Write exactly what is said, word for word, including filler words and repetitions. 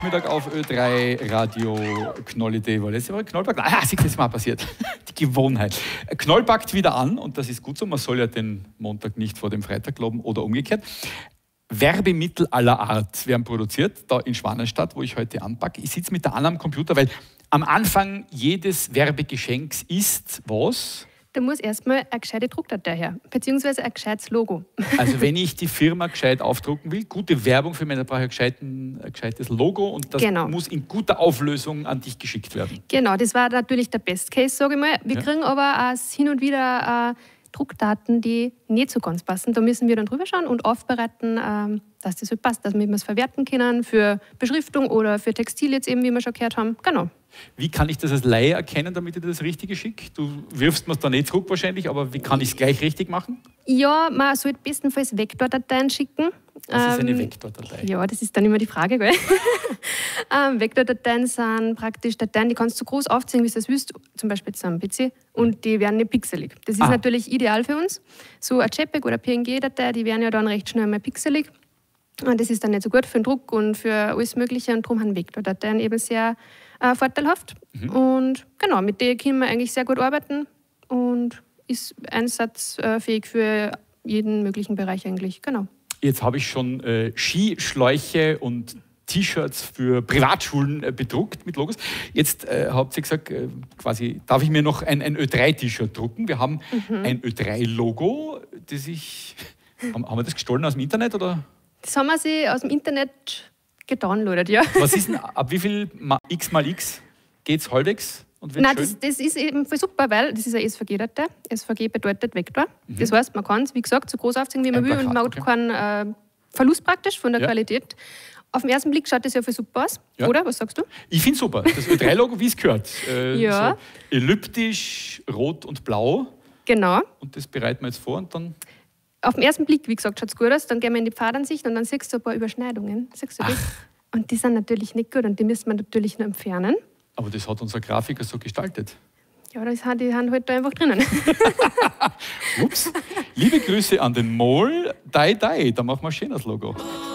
Mittag auf Ö drei Radio Knoll-Idee. War letzte Woche Knoll packt? Ah, siehst du, das ist mal passiert. Die Gewohnheit. Knoll packt wieder an und das ist gut so. Man soll ja den Montag nicht vor dem Freitag glauben oder umgekehrt. Werbemittel aller Art werden produziert, da in Schwanenstadt, wo ich heute anpacke. Ich sitze mit der Anna am Computer, weil am Anfang jedes Werbegeschenks ist was? Da muss erstmal eine gescheite Druckdatei her, beziehungsweise ein gescheites Logo. Also wenn ich die Firma gescheit aufdrucken will, gute Werbung für mich, brauche ich ein, ein gescheites Logo und das genau. muss in guter Auflösung an dich geschickt werden. Genau, das war natürlich der Best Case, sage ich mal. Wir ja. kriegen aber auch hin und wieder äh, Druckdaten, die nicht so ganz passen. Da müssen wir dann drüber schauen und aufbereiten, äh, dass das halt passt, dass wir es verwerten können für Beschriftung oder für Textil jetzt eben, wie wir schon gehört haben. Genau. Wie kann ich das als Laie erkennen, damit ich das Richtige schicke? Du wirfst mir es da nicht zurück wahrscheinlich, aber wie kann ich es gleich richtig machen? Ja, man sollte bestenfalls Vektordateien schicken. Was ist eine Vektordatei? Ja, das ist dann immer die Frage, gell? ähm, Vektordateien sind praktisch Dateien, die kannst du groß aufziehen, wie du das willst, zum Beispiel jetzt am P C, und die werden nicht pixelig. Das ist ah. natürlich ideal für uns. So eine JPEG oder P N G-Datei, die werden ja dann recht schnell mal pixelig. Und das ist dann nicht so gut für den Druck und für alles Mögliche. Und darum haben Vektordateien eben sehr äh, vorteilhaft. Mhm. Und genau, mit denen können wir eigentlich sehr gut arbeiten und ist einsatzfähig für jeden möglichen Bereich eigentlich. Genau. Jetzt habe ich schon äh, Skischläuche und T-Shirts für Privatschulen äh, bedruckt mit Logos. Jetzt äh, habt ihr gesagt, äh, quasi, darf ich mir noch ein, ein Ö drei T-Shirt drucken? Wir haben mhm. ein Ö drei Logo, das ich... haben, haben wir das gestohlen aus dem Internet, oder? Das haben wir sich aus dem Internet gedownloadet, ja. Was ist denn, ab wie viel x mal x geht es halbwegs? Und wird Nein, schön? das, das ist eben voll super, weil das ist eine S V G-Datei. S V G bedeutet Vektor. Mhm. Das heißt, man kann es, wie gesagt, so groß aufziehen, wie man will, und man hat okay. keinen äh, Verlust praktisch von der ja. Qualität. Auf den ersten Blick schaut das ja voll super aus, ja. oder? Was sagst du? Ich finde es super. Das Ö drei Logo, wie es gehört. Äh, ja. So elliptisch, rot und blau. Genau. Und das bereiten wir jetzt vor und dann... Auf den ersten Blick, wie gesagt, schaut es gut aus. Dann gehen wir in die Pfadansicht und dann siehst du ein paar Überschneidungen. Siehst du das? Und die sind natürlich nicht gut und die müssen wir natürlich nur entfernen. Aber das hat unser Grafiker so gestaltet. Ja, das haben die halt da einfach drinnen. Ups. Liebe Grüße an den Mol. Dai Dai, da machen wir ein schönes Logo.